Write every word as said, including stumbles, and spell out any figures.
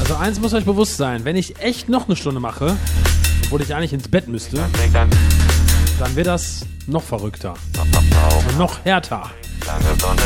Also eins muss euch bewusst sein, wenn ich echt noch eine Stunde mache, obwohl ich eigentlich ins Bett müsste, dann wird das noch verrückter und noch härter.